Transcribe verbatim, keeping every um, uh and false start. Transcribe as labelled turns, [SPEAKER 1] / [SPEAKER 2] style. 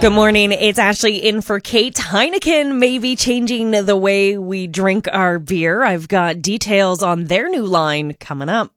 [SPEAKER 1] Good morning. It's Ashley in for Kate. Heineken may be changing the way we drink our beer. I've got details on their new line coming up.